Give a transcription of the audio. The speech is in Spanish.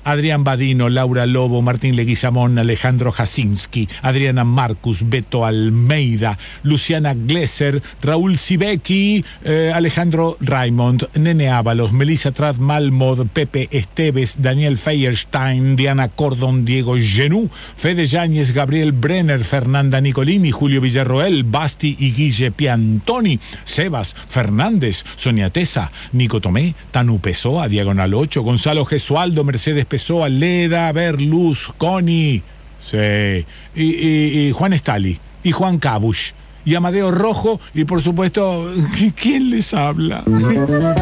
Adrián Badino, Laura Lobo, Martín Leguizamón, Alejandro Jasinski, Adriana Marcus, Beto Almeida, Luciana Glesser, Raúl Sibeki, Alejandro Raymond, Nene Ábalos, Melissa Trad Malmod, Pepe Esteves, Daniel Feierstein, Diana Cordon, Diego Genú, Fede Yáñez, Gabriel Brenner, Fernanda Nicolini, Julio Villarroel, Basti y Guille Piantoni, Sebas Fernández, Sonia Tesa, Nico Tomé, Tanu Pessoa, Diagonal 8, Gonzalo Gesualdo, Mercedes Pessoa, Leda Berlusconi, sí, y Juan Estali, y Juan Cabush, y Amadeo Rojo, y por supuesto, ¿quién les habla?